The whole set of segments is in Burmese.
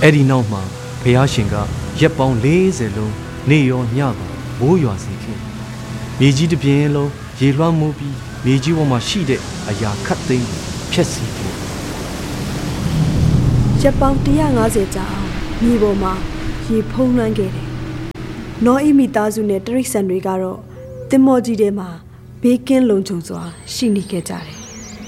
အဲ့ဒီနောက်မှာဘုရားရှင်ကရက်ပေါင်း40လုံးနေရောညပါမိုးရွာစေခဲ့မြေကြီးတစ်ပြင်းလုံးရေလွှမ်းမိုးပြီးမြေကြီးပေါ်မှာရှိတဲ့အရာခတ်သိမ်းဖျက်ဆီးခဲ့ရက်ပေါင်း150ကြာမြေပေါ်မှာရေဖုံးလွှမ်းခဲ့တယ်နောအိမိသားစုနဲ့တရိษံတွေကတော့သင်္ဘောကြီးထဲမှာဘေးကင်းလုံခြုံစွာရှိနေခဲ့ကြတယ်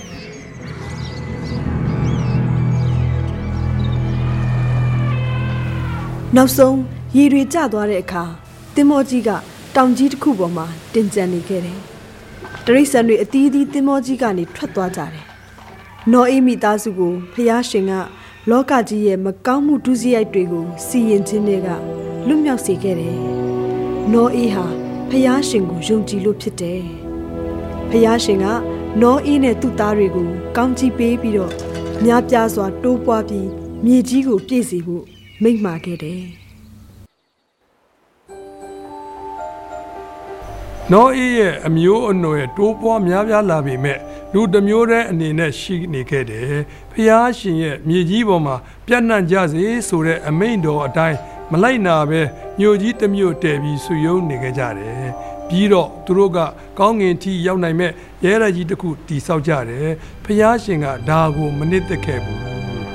နောက်ဆုံးရေတွေကျသွားတဲ့အခါသင်္ဘောကြီးကတောင်ကြီးတစ်ခုပေါ်မှာတင်ကျန်နေခဲ့တယ်တရိษံတွေအသီးသီးသင်္ဘောကြီးကနေထွက်သွားကြတယ်နောအိမိသားစုကိုဖျားရှင်ကလောကကြီးရဲ့မကောင်းမှုဒုစရိုက်တွေကိုစီရင်ခြင်းတွေကလွတ်မြောက်စေခဲ့တယ်နောအေးဟာဖျားရှင်ကိုယုံကြည်လို့ဖြစ်တယ်ဖျားရှင်ကနောအေးနဲ့သူ့သားတွေကိုကောင်းချီးပေးပြီးတော့များပြားစွာတိုးပွားပြီးမြေကြီးကိုပြည့်စေဖို့မိန့်မှာခဲ့တယ်နောအေးရဲ့အမျိုးအနွယ်တိုးပွားများပြားလာပေမဲ့လူတစ်မျိုးတည်းအနေနဲ့ရှိနေခဲ့တယ်ဖျားရှင်ရဲ့မြေကြီးပေါ်မှာပြန့်နှံ့ကြစေဆိုတဲ့အမိန့်တော်အတိုင်းမလိုက်နာပဲမြို့ကြီးတစ်မြို့တည်ပြီးဆွေယုံနေခဲ့ကြတယ်ပြီးတော့သူတို့ကကောင်းငင်ထီရောက်နိုင်မဲ့ရဲရကြီးတစ်ခုတည်ဆောက်ကြတယ်ဖျားရှင်ကဒါကိုမနစ်သက်ခဲ့ဘူး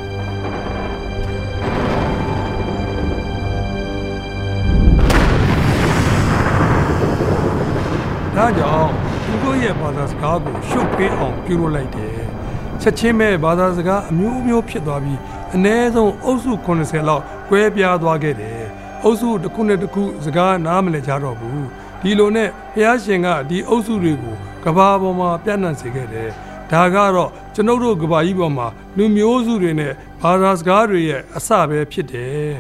ဒါကြောင့်သူတို့ရဲ့ဘာသာစကားကိုရှုပ်ပေးအောင်ပြုလုပ်လိုက်တယ်ချက်ချင်းပဲဘာသာစကားအမျိုးမျိုးဖြစ်သွားပြီးအနည်းဆုံးအုပ်စု80လောက်ကွဲပြားသွားခဲ့တယ်အုပ်စုတစ်ခုနဲ့တစ်ခုစကားနားမလည်ကြတော့ဘူးဒီလိုနဲ့ဘုရားရှင်ကဒီအုပ်စုတွေကိုကဘာပေါ်မှာပြန့်နှံ့စေခဲ့တယ်ဒါကတော့ကျွန်ုပ်တို့ကဘာကြီးပေါ်မှာလူမျိုးစုတွေနဲ့ဘာသာစကားတွေရဲ့အစပဲဖြစ်တယ်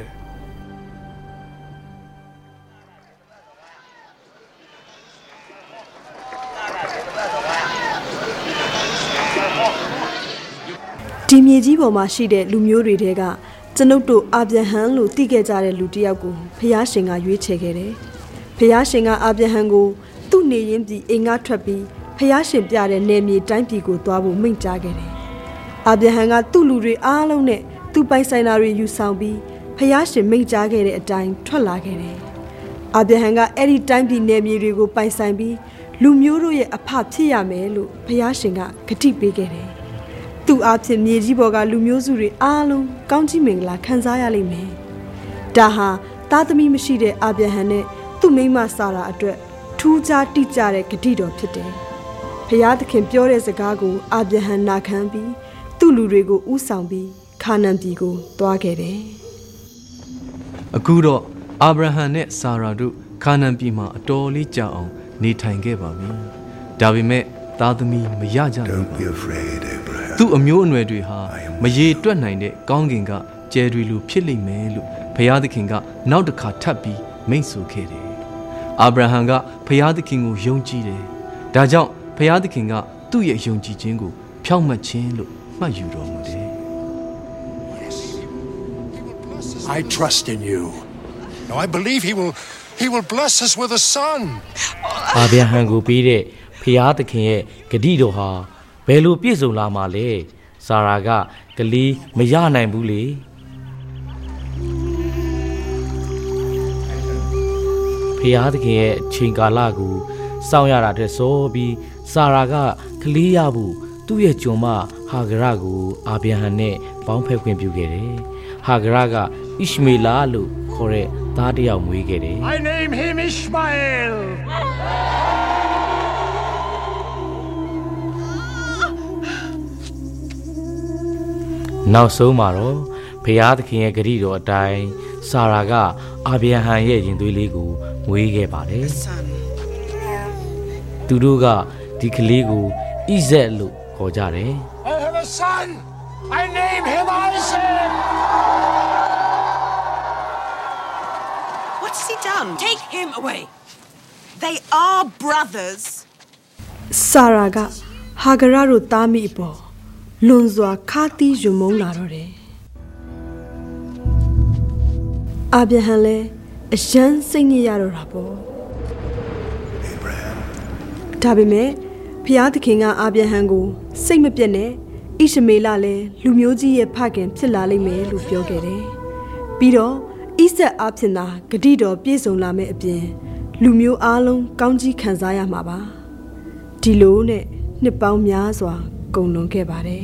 ဒီမြေကြီးပေါ်မှာရှိတဲ့လူမျိုးတွေထဲကကျွန်ုပ်တို့အာဗြဟံလို့သိခဲ့ကြတဲ့လူတစ်ယောက်ကိုဖျားရှင်ကရွေးချယ်ခဲ့တယ်။ဖျားရှင်ကအာဗြဟံကိုသူ့နေရင်းပြည်အိမ်ကထွက်ပြီးဖျားရှင်ပြတဲ့နယ်မြေတိုင်းပြည်ကိုသွားဖို့မိန့်ကြားခဲ့တယ်။အာဗြဟံကသူ့လူတွေအားလုံးနဲ့သူ့ပိုင်ဆိုင်တာတွေယူဆောင်ပြီးဖျားရှင်မိန့်ကြားခဲ့တဲ့အတိုင်းထွက်လာခဲ့တယ်။အာဗြဟံကအဲ့ဒီတိုင်းပြည်နယ်မြေတွေကိုပိုင်ဆိုင်ပြီးလူမျိုးတို့ရဲ့အဖဖြစ်ရမယ်လို့ဖျားရှင်ကဂတိပေးခဲ့တယ်သူ့အားဖြင့်မြေကြီးပေါ်ကလူမျိုးစုတွေအားလုံးကောင်းချီးမင်္ဂလာခံစားရလိမ့်မယ်။ဒါဟာသားသမီးမရှိတဲ့အာဗြဟံနဲ့သူ့မိန်းမစာရာအတွက်ထူးခြားတိကျတဲ့ဂတိတော်ဖြစ်တယ်။ဖျားသခင်ပြောတဲ့စကားကိုအာဗြဟံနာခံပြီးသူ့လူတွေကိုဥဆောင်ပြီးခါနန်ပြည်ကိုသွားခဲ့တယ်။အခုတော့အာဗြဟံနဲ့စာရာတို့ခါနန်ပြည်မှာအတော်လေးကြာအောင်နေထိုင်ခဲ့ပါပြီ။ဒါပေမဲ့သားသမီးမရကြဘူး။သူ့အမျိုးအနွယ်တွေဟာမရေတွက်နိုင်တဲ့ကောင်းကင်ကကျယ်တွေလိုဖြစ်လိမ့်မယ်လို့ဘုရားသခင်ကနောက်တစ်ခါထပ်ပြီးမိန့်ဆိုခဲ့တယ်။အာဗြဟံကဘုရားသခင်ကိုယုံကြည်တယ်။ဒါကြောင့်ဘုရားသခင်ကသူ့ရဲ့ယုံကြည်ခြင်းကိုဖြောင့်မတ်ခြင်းလို့မှတ်ယူတော်မူတယ်။ I trust in you. Now I believe he will bless us with a son. အာဗြဟံကိုပြီးတဲ့ဖျားသခင်ရဲ့ဂတိတော်ဟာဘယ်လိုပြည့်စုံလာမှာလဲစာရာကကလေးမရနိုင်ဘူးလေဖျားသခင်ရဲ့အချိန်ကာလကိုစောင့်ရတာတဲ့ဆိုပြီးစာရာကကလေးရဖို့သူ့ရဲ့ကျွန်မဟာဂရကိုအာဗြဟံနဲ့ပေါင်းဖက်ခွင့်ပြုခဲ့တယ်ဟာဂရကဣရှမေလလို့ခေါ်တဲ့သားတစ်ယောက်မွေးခဲ့တယ် I name him Ishmael နောက်ဆုံးမှာတော့ဘုရားသခင်ရဲ့ဂရုတော်အတိုင်းစာရာကအာဗြဟံရဲ့ရင်သွေးလေးကိုမွေးခဲ့ပါတယ်သူတို့ကဒီကလေးကိုဣဇက်လို့ခေါ်ကြတယ် I have a son I name him Isaac What's he done? Take him away They are brothers စာရာကဟာဂရတို့သားမိအပေါ်လွန်စွာခါတီးယွံမုန်းလာတော့တယ်အာဗြဟံလည်းအယမ်းစိတ်ညစ်ရတော့တာပေါ့ဒါပေမဲ့ဖျားသခင်ကအာဗြဟံကိုစိတ်မပြတ်နဲ့ဣရှမေလလည်းလူမျိုးကြီးရဲ့ဖခင်ဖြစ်လာလိမ့်မယ်လို့ပြောခဲ့တယ်ပြီးတော့ဣဆက်အားဖြင့်သာဂတိတော်ပြည့်စုံလာမယ့်အပြင်လူမျိုးအားလုံးကောင်းကြီးခံစားရမှာပါဒီလိုနဲ့နှစ်ပေါင်းများစွာကုန်လွန်ခဲ့ပါတယ်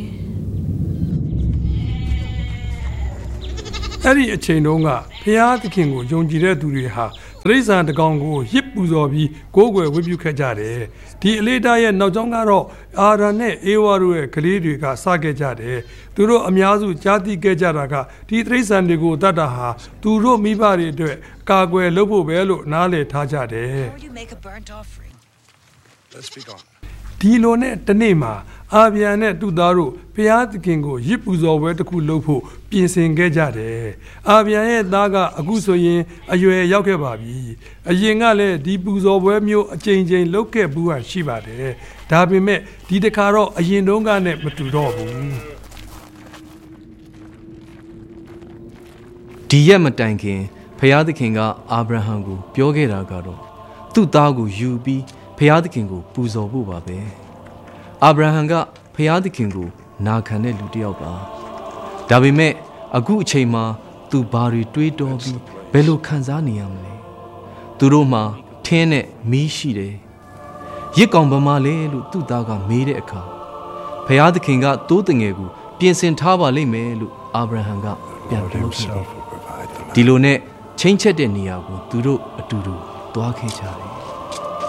အဲ့ဒီအချိန်တုန်းကဖျားသခင်ကိုယုံကြည်တဲ့သူတွေဟာတိရစ္ဆာန်တကောင်ကိုရစ်ပူဇော်ပြီးကိုးကွယ်ဝတ်ပြုခဲ့ကြတယ်ဒီအလေးထားရဲ့နောက်ကျောင်းကတော့အာရန်နဲ့အေဝါတို့ရဲ့ကလေးတွေကစခဲ့ကြတယ်သူတို့အများစုကြားသိခဲ့ကြတာကဒီတိရစ္ဆာန်တွေကိုတတ်တာဟာသူတို့မိဘတွေအတွက်ကာကွယ်လုပ်ဖို့ပဲလို့နားလည်ထားကြတယ် Let's be gone. ဒီလိုနဲ့တနေ့မှာအာဗျာနဲ့သူ့သားတို့ဘုရားသခင်ကိုရစ်ပူဇော်ပွဲတစ်ခုလုပ်ဖို့ပြင်ဆင်ခဲ့ကြတယ်။အာဗျာရဲ့သားကအခုဆိုရင်အရွယ်ရောက်ခဲ့ပါပြီ။အရင်ကလည်းဒီပူဇော်ပွဲမျိုးအကြိမ်ကြိမ်လုပ်ခဲ့ဘူးဟာရှိပါတယ်။ဒါပေမဲ့ဒီတစ်ခါတော့အရင်တုန်းကနဲ့မတူတော့ဘူး။ဒီရက်မတိုင်ခင်ဘုရားသခင်ကအာဗြဟံကိုပြောခဲ့တာကတော့သူ့သားကိုယူပြီးဘုရားသခင်ကိုပူဇော်ဖို့ပါပဲအာဗြဟံကဘုရားသခင်ကိုနာခံတဲ့လူတစ်ယောက်ပါဒါပေမဲ့အခုအချိန်မှာသူဘာတွေတွေးတောပြီးဘယ်လိုခံစားနေရမလဲသူတို့မှာထင်းနဲ့မီးရှိတယ်ရစ်ကောင်ဗမာလဲလို့သူ့သားကမေးတဲ့အခါဘုရားသခင်ကတိုးတငယ်ကိုပြင်ဆင်ထားပါလိမ့်မယ်လို့အာဗြဟံကပြန်ပြောခဲ့တယ်ဒီလိုနဲ့ချင်းချက်တဲ့နေရာကိုသူတို့အတူတူသွားခဲ့ကြတယ်